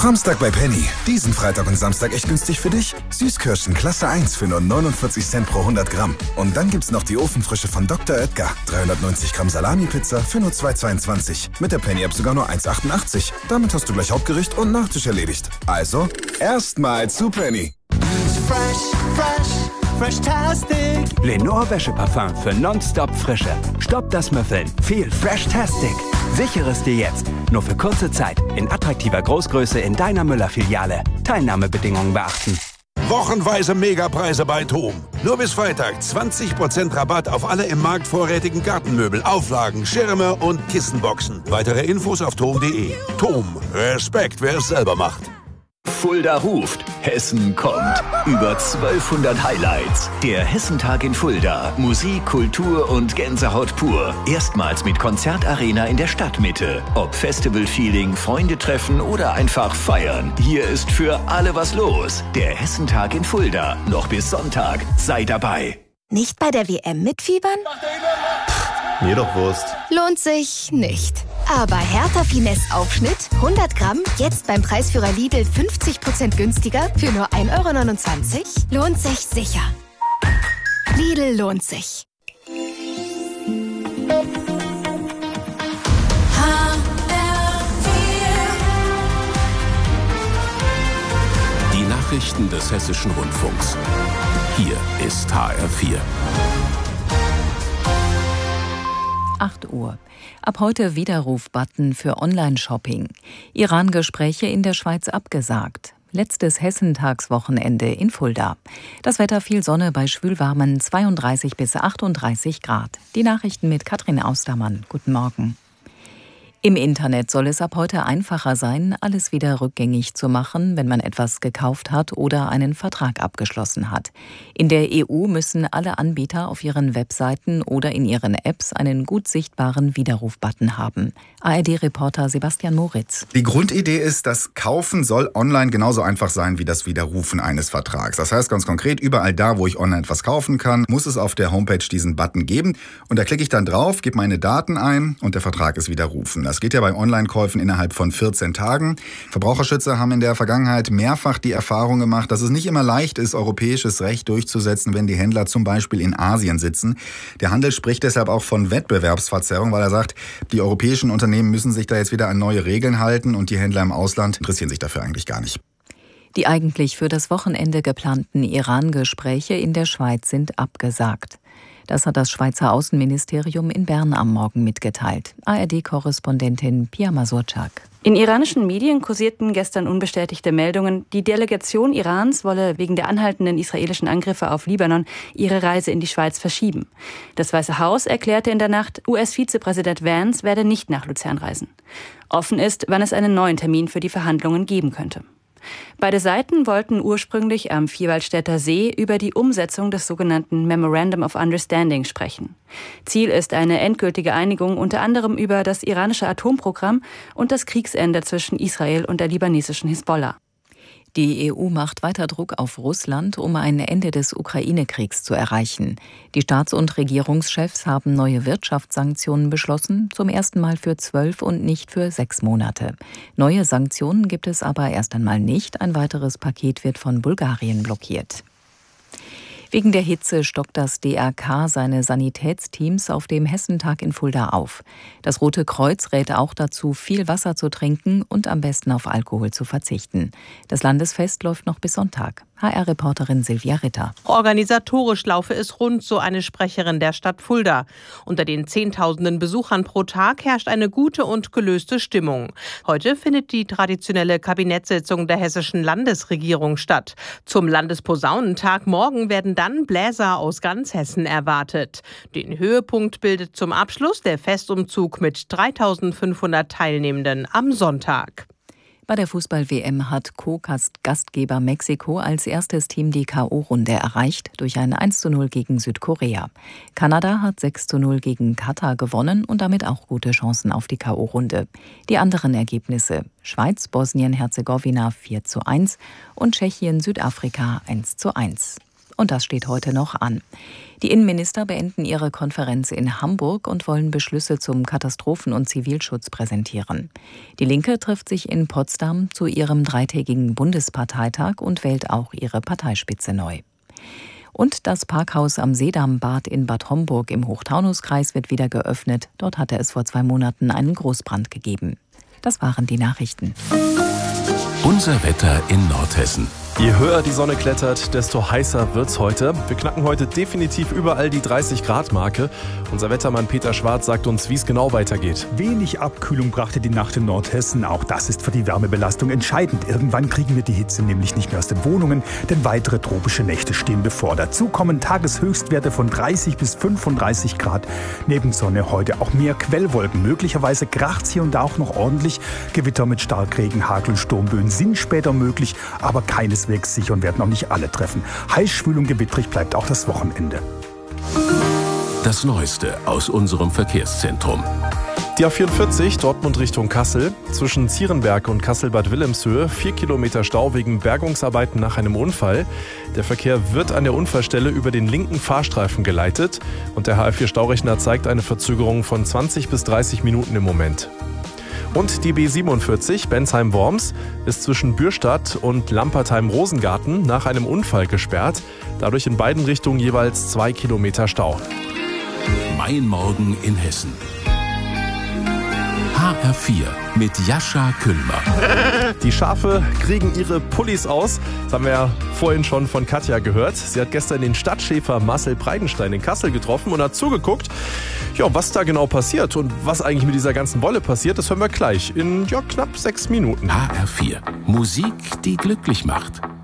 Samstag bei Penny. Diesen Freitag und Samstag echt günstig für dich. Süßkirschen Klasse 1 für nur 49 Cent pro 100 Gramm. Und dann gibt's noch die Ofenfrische von Dr. Oetker. 390 Gramm Salami-Pizza für nur 2,22. Mit der Penny-App sogar nur 1,88. Damit hast du gleich Hauptgericht und Nachtisch erledigt. Also, erstmal zu Penny. Fresh-tastic. Lenore Wäscheparfum für nonstop Frische. Stopp das Müffeln. Viel Fresh-tastic. Sichere es dir jetzt. Nur für kurze Zeit. In attraktiver Großgröße in deiner Müller-Filiale. Teilnahmebedingungen beachten. Wochenweise Megapreise bei TOM. Nur bis Freitag 20% Rabatt auf alle im Markt vorrätigen Gartenmöbel, Auflagen, Schirme und Kissenboxen. Weitere Infos auf tom.de. TOM. Respekt, wer es selber macht. Fulda ruft, Hessen kommt. Über 1200 Highlights. Der Hessentag in Fulda. Musik, Kultur und Gänsehaut pur. Erstmals mit Konzertarena in der Stadtmitte. Ob Festival-Feeling, Freunde treffen oder einfach feiern. Hier ist für alle was los. Der Hessentag in Fulda. Noch bis Sonntag. Sei dabei. Nicht bei der WM mitfiebern? Mir doch Wurst. Lohnt sich nicht. Aber Hertha Finesse Aufschnitt, 100 Gramm, jetzt beim Preisführer Lidl 50% günstiger für nur 1,29 €? Lohnt sich sicher. Lidl lohnt sich. Die Nachrichten des Hessischen Rundfunks. Hier ist HR4. 8 Uhr. Ab heute Widerruf-Button für Online-Shopping. Iran-Gespräche in der Schweiz abgesagt. Letztes Hessentagswochenende in Fulda. Das Wetter viel Sonne bei schwülwarmen 32 bis 38 Grad. Die Nachrichten mit Katrin Austermann. Guten Morgen. Im Internet soll es ab heute einfacher sein, alles wieder rückgängig zu machen, wenn man etwas gekauft hat oder einen Vertrag abgeschlossen hat. In der EU müssen alle Anbieter auf ihren Webseiten oder in ihren Apps einen gut sichtbaren Widerruf-Button haben. ARD-Reporter Sebastian Moritz. Die Grundidee ist, das Kaufen soll online genauso einfach sein wie das Widerrufen eines Vertrags. Das heißt ganz konkret, überall da, wo ich online etwas kaufen kann, muss es auf der Homepage diesen Button geben. Und da klicke ich dann drauf, gebe meine Daten ein und der Vertrag ist widerrufen. Das geht ja bei Online-Käufen innerhalb von 14 Tagen. Verbraucherschützer haben in der Vergangenheit mehrfach die Erfahrung gemacht, dass es nicht immer leicht ist, europäisches Recht durchzusetzen, wenn die Händler zum Beispiel in Asien sitzen. Der Handel spricht deshalb auch von Wettbewerbsverzerrung, weil er sagt, die europäischen Unternehmen müssen sich da jetzt wieder an neue Regeln halten und die Händler im Ausland interessieren sich dafür eigentlich gar nicht. Die eigentlich für das Wochenende geplanten Iran-Gespräche in der Schweiz sind abgesagt. Das hat das Schweizer Außenministerium in Bern am Morgen mitgeteilt. ARD-Korrespondentin Pia Masurczak. In iranischen Medien kursierten gestern unbestätigte Meldungen, die Delegation Irans wolle wegen der anhaltenden israelischen Angriffe auf Libanon ihre Reise in die Schweiz verschieben. Das Weiße Haus erklärte in der Nacht, US-Vizepräsident Vance werde nicht nach Luzern reisen. Offen ist, wann es einen neuen Termin für die Verhandlungen geben könnte. Beide Seiten wollten ursprünglich am Vierwaldstätter See über die Umsetzung des sogenannten Memorandum of Understanding sprechen. Ziel ist eine endgültige Einigung unter anderem über das iranische Atomprogramm und das Kriegsende zwischen Israel und der libanesischen Hisbollah. Die EU macht weiter Druck auf Russland, um ein Ende des Ukraine-Kriegs zu erreichen. Die Staats- und Regierungschefs haben neue Wirtschaftssanktionen beschlossen, zum ersten Mal für 12 und nicht für 6 Monate. Neue Sanktionen gibt es aber erst einmal nicht. Ein weiteres Paket wird von Bulgarien blockiert. Wegen der Hitze stockt das DRK seine Sanitätsteams auf dem Hessentag in Fulda auf. Das Rote Kreuz rät auch dazu, viel Wasser zu trinken und am besten auf Alkohol zu verzichten. Das Landesfest läuft noch bis Sonntag. HR-Reporterin Silvia Ritter. Organisatorisch laufe es rund, so eine Sprecherin der Stadt Fulda. Unter den Zehntausenden Besuchern pro Tag herrscht eine gute und gelöste Stimmung. Heute findet die traditionelle Kabinettssitzung der hessischen Landesregierung statt. Zum Landesposaunentag morgen werden dann Bläser aus ganz Hessen erwartet. Den Höhepunkt bildet zum Abschluss der Festumzug mit 3.500 Teilnehmenden am Sonntag. Bei der Fußball-WM hat Co-Gastgeber Mexiko als erstes Team die K.O.-Runde erreicht durch ein 1:0 gegen Südkorea. Kanada hat 6:0 gegen Katar gewonnen und damit auch gute Chancen auf die K.O.-Runde. Die anderen Ergebnisse: Schweiz, Bosnien-Herzegowina 4:1 und Tschechien, Südafrika 1:1. Und das steht heute noch an. Die Innenminister beenden ihre Konferenz in Hamburg und wollen Beschlüsse zum Katastrophen- und Zivilschutz präsentieren. Die Linke trifft sich in Potsdam zu ihrem 3-tägigen Bundesparteitag und wählt auch ihre Parteispitze neu. Und das Parkhaus am Seedammbad in Bad Homburg im Hochtaunuskreis wird wieder geöffnet. Dort hatte es vor 2 Monaten einen Großbrand gegeben. Das waren die Nachrichten. Unser Wetter in Nordhessen. Je höher die Sonne klettert, desto heißer wird's heute. Wir knacken heute definitiv überall die 30-Grad-Marke. Unser Wettermann Peter Schwarz sagt uns, wie es genau weitergeht. Wenig Abkühlung brachte die Nacht in Nordhessen. Auch das ist für die Wärmebelastung entscheidend. Irgendwann kriegen wir die Hitze nämlich nicht mehr aus den Wohnungen, denn weitere tropische Nächte stehen bevor. Dazu kommen Tageshöchstwerte von 30 bis 35 Grad. Neben Sonne heute auch mehr Quellwolken. Möglicherweise kracht's hier und da auch noch ordentlich. Gewitter mit Starkregen, Hagel, Sturmböen sind später möglich, aber keineswegs sicher und werden auch nicht alle treffen. Heiß, schwül und gewittrig bleibt auch das Wochenende. Das Neueste aus unserem Verkehrszentrum. Die A44 Dortmund Richtung Kassel. Zwischen Zierenberg und Kassel-Bad Wilhelmshöhe 4 Kilometer Stau wegen Bergungsarbeiten nach einem Unfall. Der Verkehr wird an der Unfallstelle über den linken Fahrstreifen geleitet und der HR4-Staurechner zeigt eine Verzögerung von 20 bis 30 Minuten im Moment. Und die B47 Bensheim-Worms ist zwischen Bürstadt und Lampertheim-Rosengarten nach einem Unfall gesperrt. Dadurch in beiden Richtungen jeweils 2 Kilometer Stau. Mein Morgen in Hessen. HR4 mit Jascha Küllmer. Die Schafe kriegen ihre Pullis aus. Das haben wir ja vorhin schon von Katja gehört. Sie hat gestern den Stadtschäfer Marcel Breidenstein in Kassel getroffen und hat zugeguckt, was da genau passiert und was eigentlich mit dieser ganzen Wolle passiert, das hören wir gleich in knapp 6 Minuten. HR4. Musik, die glücklich macht.